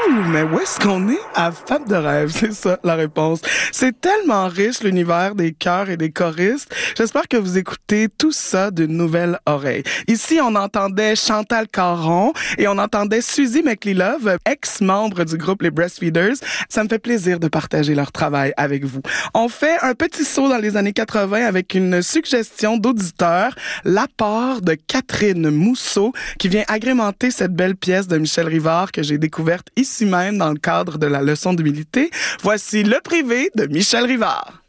mais où est-ce qu'on est? À Femme de rêve, c'est ça la réponse. C'est tellement riche l'univers des chœurs et des choristes. J'espère que vous écoutez tout ça d'une nouvelle oreille. Ici, on entendait Chantal Caron et on entendait Suzy McLelove, ex-membre du groupe Les Breastfeeders. Ça me fait plaisir de partager leur travail avec vous. On fait un petit saut dans les années 80 avec une suggestion d'auditeur, L'apport de Catherine Mousseau, qui vient agrémenter cette belle pièce de Michel Rivard que j'ai découverte ici même dans le cadre de la leçon d'humilité. Voici Le Privé de Michel Rivard.